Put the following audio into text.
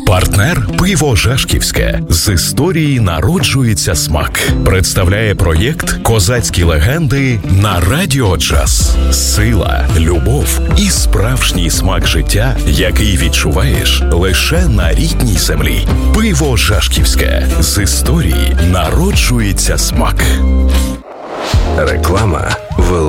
Партнер «Пиво Жашківське». З історії народжується смак. Представляє проєкт «Козацькі легенди» на Радіо Джаз. Сила, любов і справжній смак життя, який відчуваєш лише на рідній землі. Пиво Жашківське. З історії народжується смак. Реклама